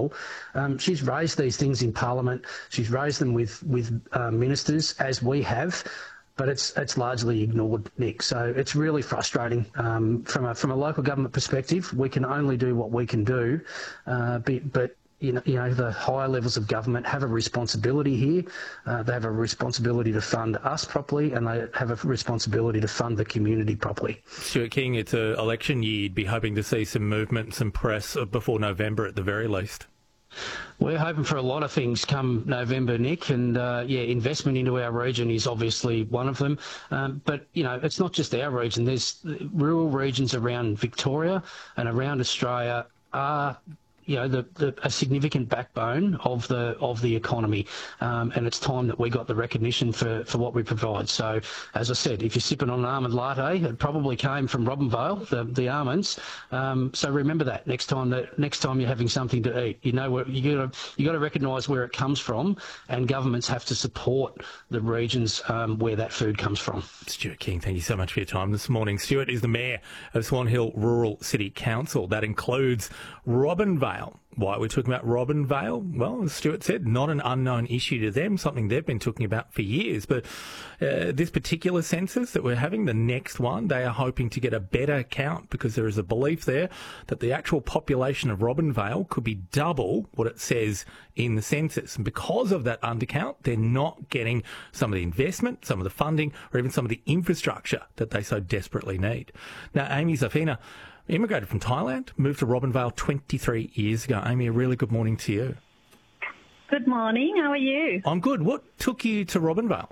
well. She's raised these things in Parliament. She's raised them with ministers, as we have. But it's largely ignored, Nick. So it's really frustrating. From a local government perspective, we can only do what we can do. But you know, the higher levels of government have a responsibility here. They have a responsibility to fund us properly, and they have a responsibility to fund the community properly. Stuart King, it's an election year. You'd be hoping to see some movement, some press before November at the very least. We're hoping for a lot of things come November, Nick, and investment into our region is obviously one of them. But, you know, it's not just our region. There's rural regions around Victoria and around Australia are, you know, a significant backbone of the economy, and it's time that we got the recognition for what we provide. So, as I said, if you're sipping on an almond latte, it probably came from Robinvale, the almonds. So remember that next time you're having something to eat, you know, you got to recognise where it comes from, and governments have to support the regions where that food comes from. Stuart King, thank you so much for your time this morning. Stuart is the Mayor of Swan Hill Rural City Council. That includes Robinvale. Why are we talking about Robinvale? Well, as Stuart said, not an unknown issue to them, something they've been talking about for years. But this particular census that we're having, the next one, they are hoping to get a better count because there is a belief there that the actual population of Robinvale could be double what it says in the census. And because of that undercount, they're not getting some of the investment, some of the funding, or even some of the infrastructure that they so desperately need. Now, Amy Zafina immigrated from Thailand, moved to Robinvale 23 years ago. Amy, a really good morning to you. Good morning. How are you? I'm good. What took you to Robinvale?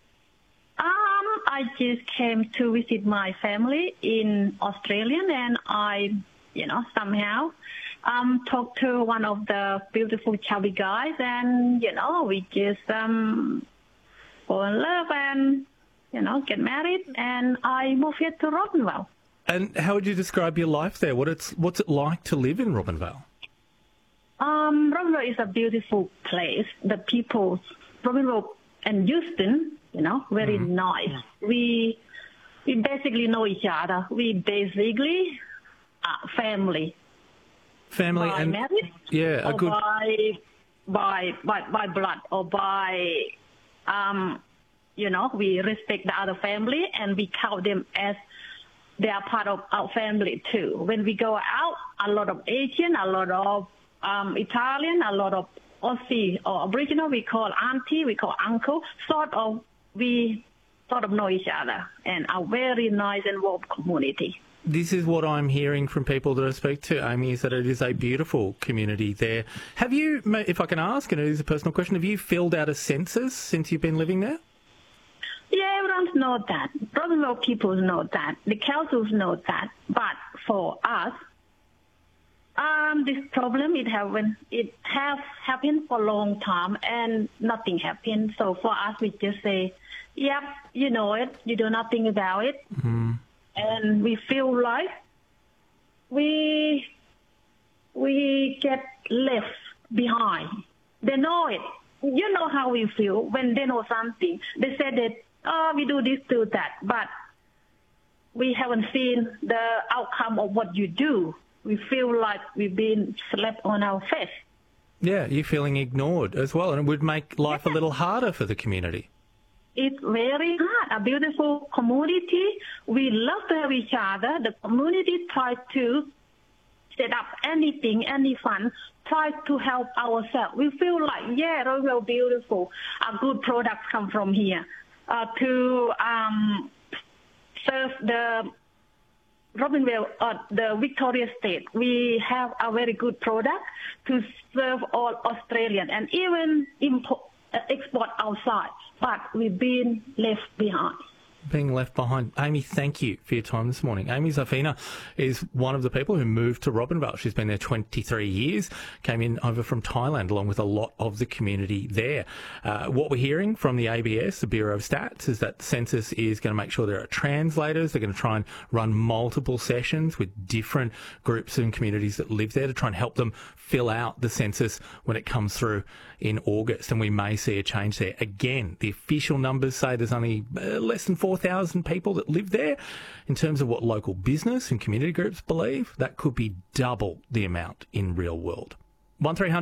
I just came to visit my family in Australia, and I, somehow talked to one of the beautiful chubby guys, and, we just fall in love and, get married, and I moved here to Robinvale. And how would you describe your life there? What's it like to live in Robinvale? Robinvale is a beautiful place. The people, Robinvale and Houston, very nice. We basically know each other. We basically family. Family by and marriage, yeah, or good by blood, or by we respect the other family, and we count them as they are part of our family too. When we go out, a lot of Asian, a lot of Italian, a lot of Aussie or Aboriginal, we call auntie, we call uncle, we sort of know each other, and a very nice and warm community. This is what I'm hearing from people that I speak to, Amy, is that it is a beautiful community there. Have you, if I can ask, and it is a personal question, have you filled out a census since you've been living there? Yeah, everyone knows that. Robinvale people know that. The councils know that. But for us, this problem, it has happened for a long time, and nothing happened. So for us, we just say, yep, you know it. You do nothing about it. Mm-hmm. And we feel like we get left behind. They know it. You know how we feel when they know something. They said that, we do this, do that, but we haven't seen the outcome of what you do. We feel like we've been slapped on our face. Yeah, you're feeling ignored as well, and it would make life a little harder for the community. It's very hard. A beautiful community. We love to have each other. The community tries to set up anything, any fun, try to help ourselves. We feel like, yeah, Robinvale beautiful. Good products come from here. To serve the Robinvale, the Victoria State, we have a very good product to serve all Australian and even export outside. But we've been left behind. Being left behind. Amy, thank you for your time this morning. Amy Zafina is one of the people who moved to Robinvale. She's been there 23 years, came in over from Thailand along with a lot of the community there. What we're hearing from the ABS, the Bureau of Stats, is that the census is going to make sure there are translators. They're going to try and run multiple sessions with different groups and communities that live there to try and help them fill out the census when it comes through in August, and we may see a change there. Again, the official numbers say there's only less than 4,000 people that live there. In terms of what local business and community groups believe, that could be double the amount in real world. 1300